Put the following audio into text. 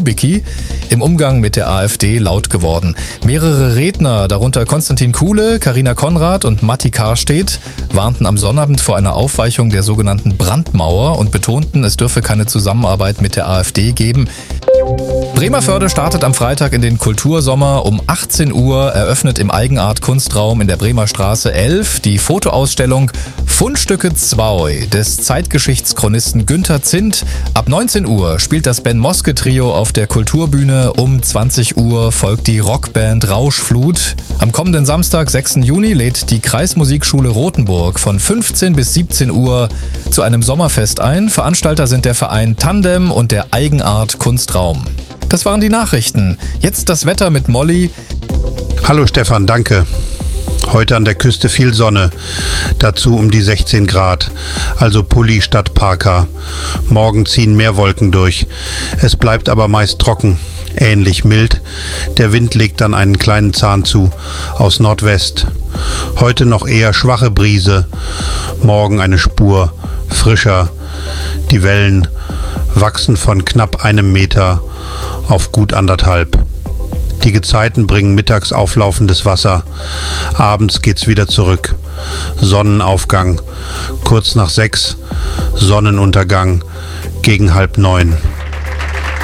Kubicki im Umgang mit der AfD laut geworden. Mehrere Redner, darunter Konstantin Kuhle, Carina Konrad und Matti Karstedt, warnten am Sonnabend vor einer Aufweichung der sogenannten Brandmauer und betonten, es dürfe keine Zusammenarbeit mit der AfD geben. Bremervörde startet am Freitag in den Kultursommer. Um 18 Uhr eröffnet im Eigenart-Kunstraum in der Bremer Straße 11 die Fotoausstellung Fundstücke 2 des Zeitgeschichtschronisten Günther Zindt. Ab 19 Uhr spielt das Ben Moske Trio auf der Kulturbühne. Um 20 Uhr folgt die Rockband Rauschflut. Am kommenden Samstag, 6. Juni, lädt die Kreismusikschule Rothenburg von 15 bis 17 Uhr zu einem Sommerfest ein. Veranstalter sind der Verein Tandem und der Eigenart Kunstraum. Das waren die Nachrichten. Jetzt das Wetter mit Molly. Hallo Stefan, danke. Heute an der Küste viel Sonne, dazu um die 16 Grad, also Pulli statt Parka. Morgen ziehen mehr Wolken durch. Es bleibt aber meist trocken, ähnlich mild. Der Wind legt dann einen kleinen Zahn zu, aus Nordwest. Heute noch eher schwache Brise, morgen eine Spur, frischer. Die Wellen wachsen von knapp 1 Meter auf gut 1,5. Die Gezeiten bringen mittags auflaufendes Wasser. Abends geht's wieder zurück. Sonnenaufgang kurz nach 6, Sonnenuntergang gegen 8:30.